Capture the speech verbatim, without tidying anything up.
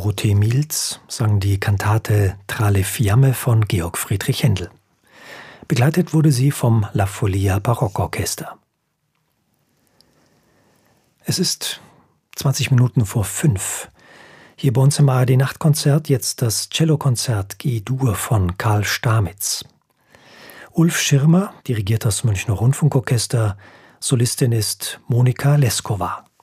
Dorothee Mielz sang die Kantate Tra le fiamme von Georg Friedrich Händel. Begleitet wurde sie vom La Folia Barockorchester. Es ist zwanzig Minuten vor fünf. Hier bei uns im A R D-Nachtkonzert jetzt das Cellokonzert G-Dur von Karl Stamitz. Ulf Schirmer dirigiert das Münchner Rundfunkorchester, Solistin ist Monika Leskova.